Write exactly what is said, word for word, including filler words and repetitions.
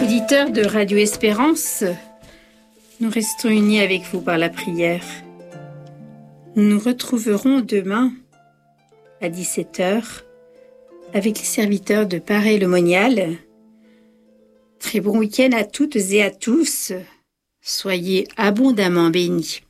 auditeurs de Radio Espérance, nous restons unis avec vous par la prière. Nous nous retrouverons demain à dix-sept heures avec les serviteurs de Paray-le-Monial. Très bon week-end à toutes et à tous. Soyez abondamment bénis.